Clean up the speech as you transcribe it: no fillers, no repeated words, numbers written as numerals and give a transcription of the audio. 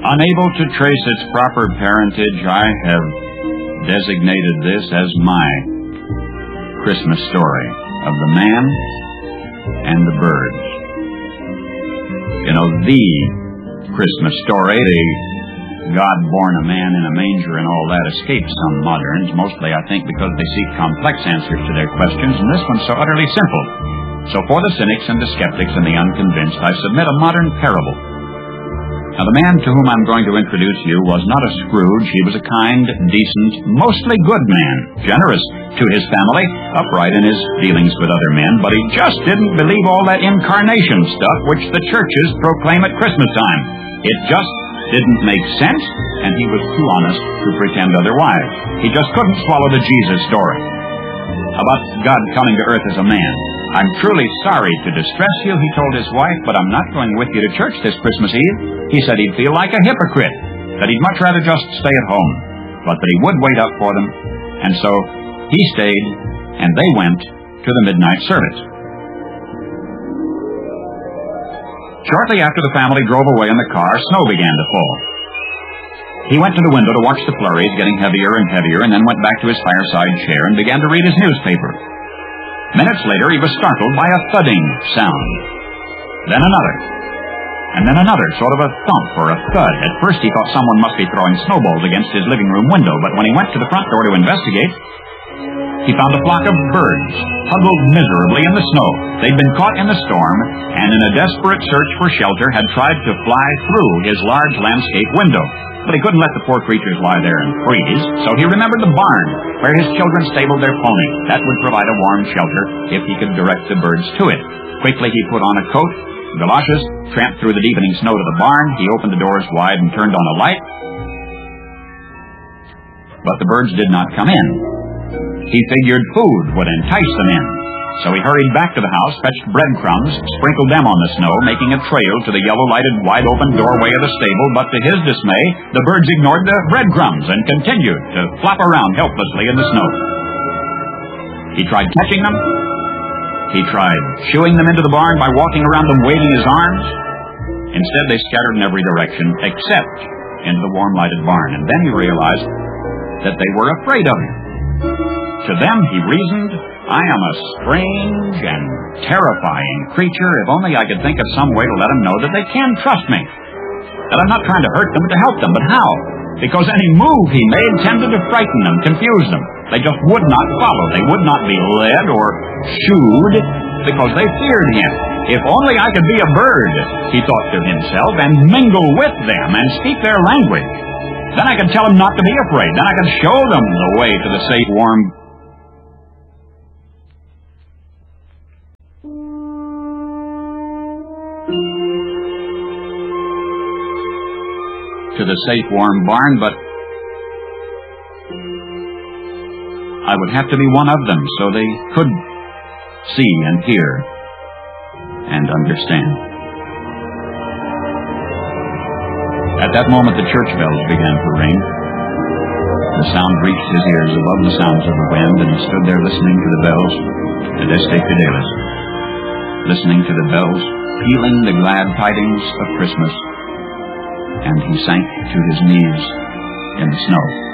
Unable to trace its proper parentage, I have designated this as my Christmas story of the man and the birds. You know, the Christmas story, the God born a man in a manger and all that, escapes some moderns, mostly I think because they seek complex answers to their questions, and this one's so utterly simple. So for the cynics and the skeptics and the unconvinced, I submit a modern parable. Now, the man to whom I'm going to introduce you was not a Scrooge. He was a kind, decent, mostly good man, generous to his family, upright in his dealings with other men, but he just didn't believe all that incarnation stuff which the churches proclaim at Christmas time. It just didn't make sense, and he was too honest to pretend otherwise. He just couldn't swallow the Jesus story about God coming to earth as a man. I'm truly sorry to distress you, he told his wife, but I'm not going with you to church this Christmas Eve. He said he'd feel like a hypocrite, that he'd much rather just stay at home, but that he would wait up for them. And so he stayed, and they went to the midnight service. Shortly after the family drove away in the car, snow began to fall. He went to the window to watch the flurries getting heavier and heavier, and then went back to his fireside chair and began to read his newspaper. Minutes later, he was startled by a thudding sound. Then another. And then another, sort of a thump or a thud. At first, he thought someone must be throwing snowballs against his living room window, but when he went to the front door to investigate, he found a flock of birds huddled miserably in the snow. They'd been caught in the storm, and in a desperate search for shelter had tried to fly through his large landscape window. But he couldn't let the poor creatures lie there and freeze, so he remembered the barn where his children stabled their pony. That would provide a warm shelter if he could direct the birds to it. Quickly he put on a coat, galoshes, tramped through the deepening snow to the barn. He opened the doors wide and turned on a light. But the birds did not come in. He figured food would entice them in. So he hurried back to the house, fetched breadcrumbs, sprinkled them on the snow, making a trail to the yellow-lighted, wide-open doorway of the stable. But to his dismay, the birds ignored the breadcrumbs and continued to flop around helplessly in the snow. He tried catching them. He tried shooing them into the barn by walking around them waving his arms. Instead, they scattered in every direction except into the warm-lighted barn. And then he realized that they were afraid of him. To them, he reasoned, I am a strange and terrifying creature. If only I could think of some way to let them know that they can trust me. That I'm not trying to hurt them, but to help them. But how? Because any move he made tended to frighten them, confuse them. They just would not follow. They would not be led or shooed because they feared him. If only I could be a bird, he thought to himself, and mingle with them and speak their language. Then I could tell them not to be afraid. Then I could show them the way to the safe, warm barn, but I would have to be one of them so they could see and hear and understand. At that moment, the church bells began to ring. The sound reached his ears above the sounds of the wind, and he stood there listening to the bells, Adeste Fidelis, listening to the bells, pealing the glad tidings of Christmas, and he sank to his knees in the snow.